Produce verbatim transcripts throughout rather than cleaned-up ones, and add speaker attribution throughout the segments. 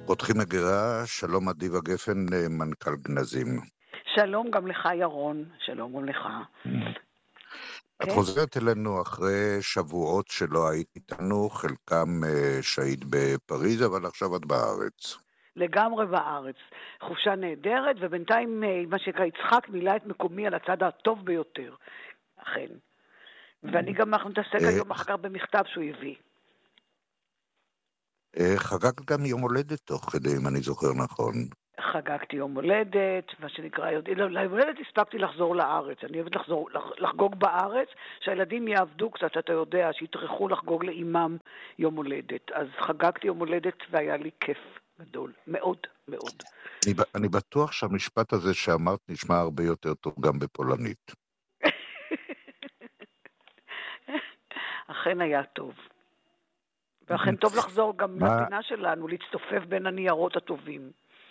Speaker 1: פותחים מגירה, שלום אדיבה גפן, מנכ"ל גנזים.
Speaker 2: שלום גם לך ירון, שלום גם לך.
Speaker 1: את
Speaker 2: כן?
Speaker 1: חוזרת אלינו אחרי שבועות שלא היית איתנו, חלקם אה, שהיית בפריז, אבל עכשיו את בארץ.
Speaker 2: לגמרי בארץ. חופשה נהדרת, ובינתיים אה, מה שנקרא יצחק מילא את מקומי על הצד הטוב ביותר. אכן. ואני גם אנחנו נתעסק
Speaker 1: אה,
Speaker 2: היום אחר כך במכתב שהוא הביא.
Speaker 1: אה, חגגת גם יום הולדת תוך כדי, אם אני זוכר נכון.
Speaker 2: חגגתי יום הולדת, מה שנקרא, לא, ליום הולדת הספקתי לחזור לארץ. אני אוהבת לחזור, לחגוג בארץ, שהילדים יעבדו קצת, אתה יודע, שיתרחו לחגוג לאימם יום הולדת. אז חגגתי יום הולדת והיה לי כיף גדול, מאוד מאוד.
Speaker 1: אני, ב- אני בטוח שהמשפט הזה שאמרת נשמע הרבה יותר טוב גם בפולנית.
Speaker 2: אכן היה טוב. ואכן טוב לחזור גם
Speaker 1: מה,
Speaker 2: לפינה שלנו, להצטופף בין הניירות הטובים.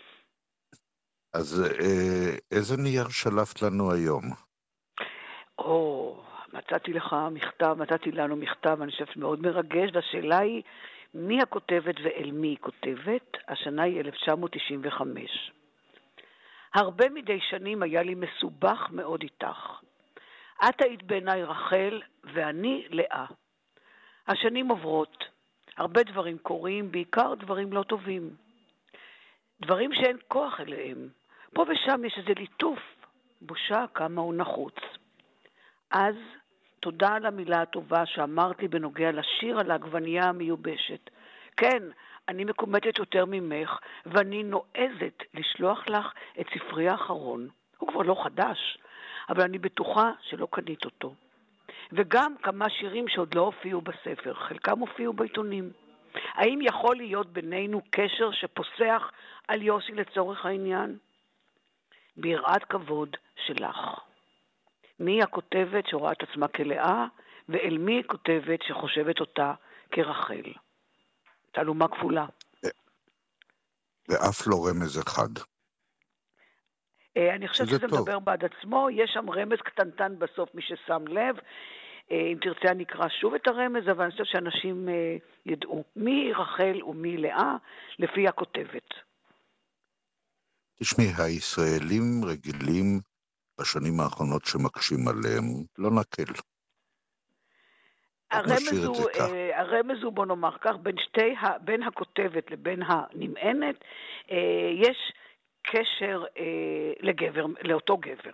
Speaker 1: אז אה, איזה נייר שלפת לנו היום?
Speaker 2: או, מצאתי לך מכתב, מצאתי לנו מכתב, אני חושבת מאוד מרגש, והשאלה היא, מי הכותבת ואל מי היא כותבת? השנה היא אלף תשע מאות תשעים וחמש. הרבה מדי שנים היה לי מסובך מאוד איתך. את היית בעיניי רחל ואני לאה. השנים עוברות. הרבה דברים קורים, בעיקר דברים לא טובים. דברים שאין כוח אליהם. פה ושם יש איזה ליטוף, בושה כמה הוא נחוץ. אז תודה על המילה הטובה שאמרת לי בנוגע לשיר על העגבנייה המיובשת. כן, אני מקומטת יותר ממך, ואני נועזת לשלוח לך את ספרי האחרון. הוא כבר לא חדש, אבל אני בטוחה שלא קנית אותו. וגם כמה שירים שעוד לא הופיעו בספר, חלקם הופיעו בעיתונים. האם יכול להיות בינינו קשר שפוסח על יוסי לצורך העניין? ביראת כבוד שלך. מי הכותבת שרואה את עצמה כלאה, ואל מי כותבת שחושבת אותה כרחל? תעלומה כפולה.
Speaker 1: ואף לא רמז אחד.
Speaker 2: אני חושבת שזה
Speaker 1: טוב.
Speaker 2: מדבר בעד עצמו, יש שם רמז קטנטן בסוף, מי ששם לב. אם תרצה אני אקרא שוב את הרמז, אבל אני חושבת שאנשים ידעו מי רחל ומי לאה, לפי הכותבת.
Speaker 1: תשמעי, הישראלים רגילים בשנים האחרונות שמקשים עליהם, לא נקל.
Speaker 2: הרמז הוא, הרמז הוא, בוא נאמר כך, בין, שתי, בין הכותבת לבין הנמענת, יש קשר לגבר, לאותו גבר.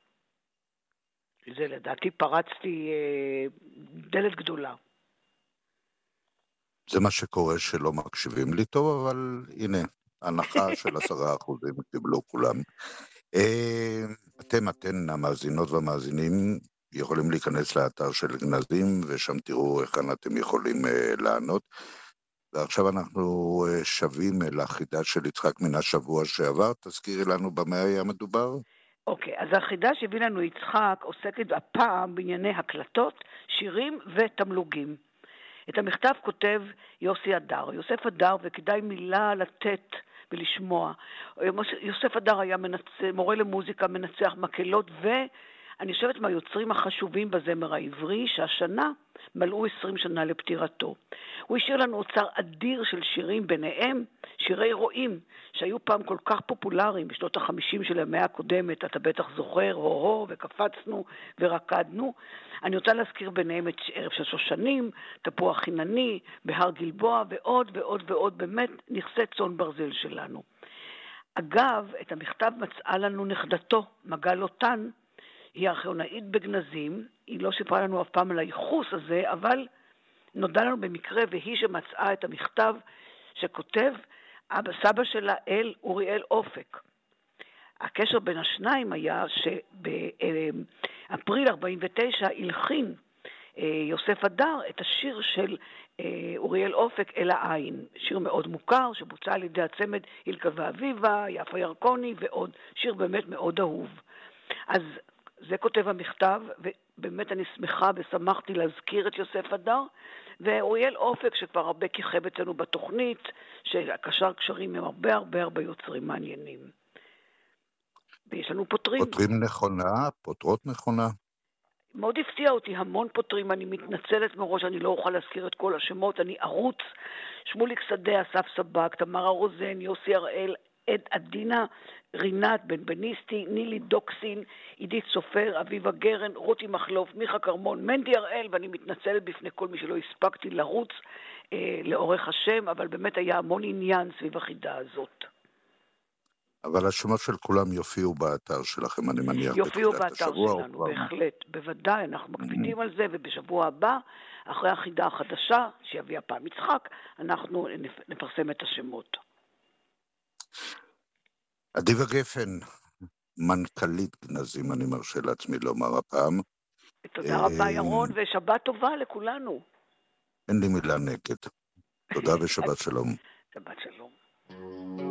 Speaker 2: זה לדעתי פרצתי דלת גדולה.
Speaker 1: זה מה שקורה שלא מקשיבים לי טוב, אבל הנה, הנחה של עשרה אחוזים קיבלו כולם. אתם, אתן, המאזינות והמאזינים, יכולים להיכנס לאתר של גנזים, ושם תראו איך אתם יכולים לענות. ועכשיו אנחנו שווים אל החידה של יצחק מן השבוע שעבר. תזכירי לנו במה היה מדובר?
Speaker 2: אוקיי, אז החידה שהביא לנו יצחק עוסקת הפעם בענייני הקלטות, שירים ותמלוגים. את המכתב כותב יוסי אדר, יוסף אדר, וכדאי מילה לתת ולשמוע. יוסף אדר היה מנצ... מורה למוזיקה, מנצח מקהלות, ואני חושבת מהיוצרים החשובים בזמר העברי, שהשנה מלאו עשרים שנה לפטירתו. הוא השאיר לנו אוצר אדיר של שירים, ביניהם שירי רועים, שהיו פעם כל כך פופולריים בשנות החמישים של המאה הקודמת, אתה בטח זוכר, הו-הו, וקפצנו ורקדנו. אני רוצה להזכיר ביניהם את ערב של שושנים, תפוח חינני, בהר גלבוע, ועוד ועוד ועוד, באמת נכסי צאן ברזל שלנו. אגב, את המכתב מצאה לנו נכדתו, מגל לוטן, היא ארכיונאית בגנזים, היא לא סיפרה לנו אף פעם על הייחוס הזה, אבל נודע לנו במקרה, והיא שמצאה את המכתב שכותב אבא, סבא שלה אל אוריאל אופק. הקשר בין השניים היה שבאפריל ארבעים ותשע הלחין יוסף אדר את השיר של אוריאל אופק אל העין, שיר מאוד מוכר שבוצע על ידי הצמד הילקה ואביבה, יפה ירקוני ועוד, שיר באמת מאוד אהוב. אז זה כותב המכתב, ובאמת אני שמחה ושמחתי להזכיר את יוסף אדר, ואוריאל אופק שכבר הרבה כיכב אצלנו בתוכנית, שקשר קשרים עם הרבה הרבה הרבה יוצרים מעניינים. ויש לנו פותרים.
Speaker 1: פותרים נכונה, פותרות נכונה.
Speaker 2: מאוד הפתיע אותי, המון פותרים, אני מתנצלת מראש, אני לא אוכל להזכיר את כל השמות, אני ארוץ, שמוליק שדה, אסף סבק, תמרה רוזן, יוסי הראל, עד עדינה, רינת בן בניסטי, נילי דוקסין, עידית סופר, אביבה גרן, רותי מחלוף, מיכה קרמון, מנדי הראל, ואני מתנצלת בפני כל מי שלא הספקתי לרוץ אה, לאורך השם, אבל באמת היה המון עניין סביב החידה הזאת.
Speaker 1: אבל השמות של כולם יופיעו באתר שלכם, אני מניח,
Speaker 2: יופיעו
Speaker 1: בתחילת
Speaker 2: באתר
Speaker 1: השבוע.
Speaker 2: שלנו, בהחלט, בוודאי, אנחנו מקפידים על זה, ובשבוע הבא, אחרי החידה החדשה, שיביא הפעם יצחק, אנחנו נפרסם את השמות.
Speaker 1: אדיבה גפן, מנכ"לית גנזים, אני מרשה לעצמי לומר הפעם.
Speaker 2: תודה רבה ירון, ושבת טובה לכולנו.
Speaker 1: אין לי מילה נגד. תודה ושבת שלום.
Speaker 2: שבת שלום.